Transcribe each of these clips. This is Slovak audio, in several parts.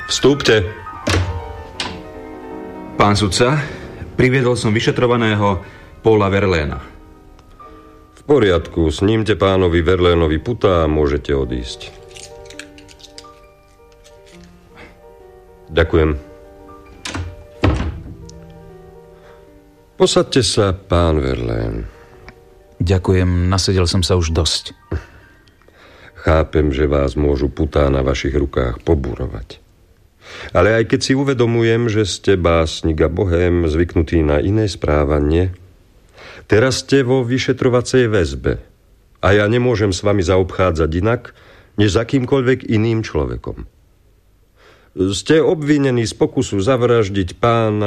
Vstúpte. Pán sudca, priviedol som vyšetrovaného Paula Verlaina. V poriadku, snímte pánovi Verlainovi puta a môžete odísť. Ďakujem. Posaďte sa, pán Verlaine. Ďakujem, nasedel som sa už dosť. Chápem, že vás môžu putá na vašich rukách pobúrovať. Ale aj keď si uvedomujem, že ste básnik a bohém, zvyknutý na iné správanie, teraz ste vo vyšetrovacej väzbe a ja nemôžem s vami zaobchádzať inak, než s akýmkoľvek iným človekom. Ste obvinení z pokusu zavraždiť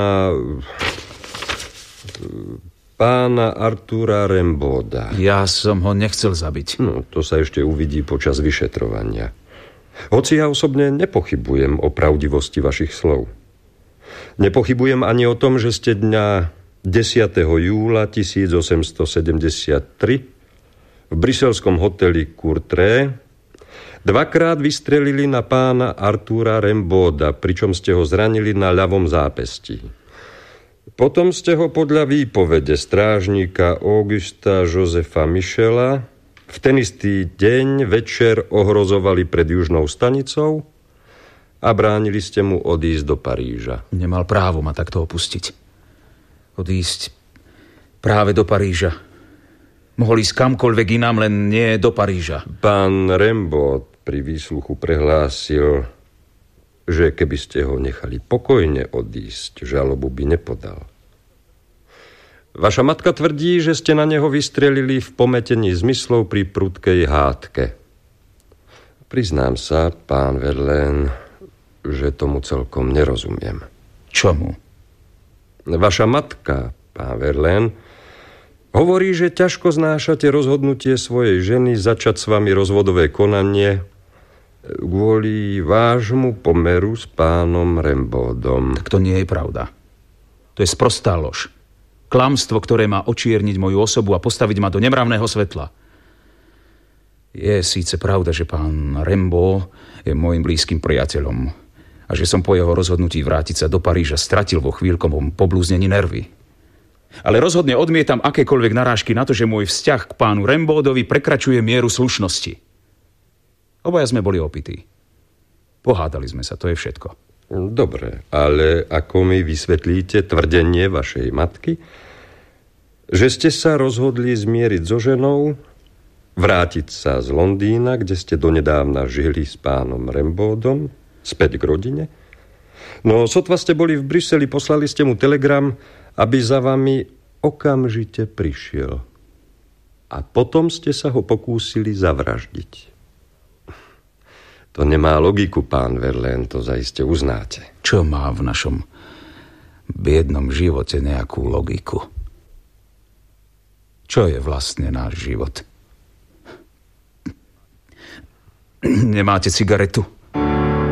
pána Artura Rambauda. Ja som ho nechcel zabiť. No, to sa ešte uvidí počas vyšetrovania. Hoci ja osobne nepochybujem o pravdivosti vašich slov. Nepochybujem ani o tom, že ste dňa 10. júla 1873 v bruselskom hoteli Courtrai dvakrát vystrelili na pána Artura Rambauda, pričom ste ho zranili na ľavom zápestí. Potom ste ho podľa výpovede strážnika Augusta Josefa Michela v ten istý deň večer ohrozovali pred južnou stanicou a bránili ste mu odísť do Paríža. Nemal právo ma takto opustiť. Odísť práve do Paríža. Mohol ísť kamkoľvek inám, len nie do Paríža. Pán Rambaud pri výsluchu prehlásil, že keby ste ho nechali pokojne odísť, žalobu by nepodal. Vaša matka tvrdí, že ste na neho vystrelili v pometení zmyslov pri prudkej hádke. Priznám sa, pán Verlaine, že tomu celkom nerozumiem. Čomu? Vaša matka, pán Verlaine, hovorí, že ťažko znášate rozhodnutie svojej ženy začať s vami rozvodové konanie kvôli vášmu pomeru s pánom Rambaudom. Tak to nie je pravda. To je sprostá lož. Klamstvo, ktoré má očierniť moju osobu a postaviť ma do nemravného svetla. Je síce pravda, že pán Rambaud je môjim blízkym priateľom a že som po jeho rozhodnutí vrátiť sa do Paríža stratil vo chvíľkovom poblúznení nervy. Ale rozhodne odmietam akékoľvek narážky na to, že môj vzťah k pánu Rambaudovi prekračuje mieru slušnosti. Obaja sme boli opití. Pohádali sme sa, to je všetko. Dobre, ale ako mi vysvetlíte tvrdenie vašej matky, že ste sa rozhodli zmieriť so ženou, vrátiť sa z Londýna, kde ste donedávna žili s pánom Rambaudom, späť k rodine? No, sotva ste boli v Bruseli, poslali ste mu telegram, aby za vami okamžite prišiel. A potom ste sa ho pokúsili zavraždiť. To nemá logiku, pán Verlaine, to zaiste uznáte. Čo má v našom biednom živote nejakú logiku? Čo je vlastne náš život? Nemáte cigaretu?